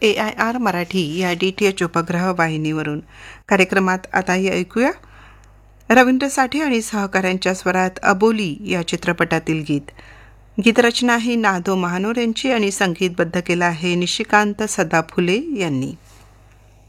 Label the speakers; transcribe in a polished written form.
Speaker 1: AIR Marathi या DTH उपग्रह वाहिनीवरून. कार्यक्रमात आताही ऐकूया रवींद्र साठे आणि सहकाऱ्यांच्या स्वरात अबोली या चित्रपटातील गीत. गीतरचना ही नादो महानोर यांची आणि संगीतबद्ध केला आहे निशिकांत सदाफुले यांनी.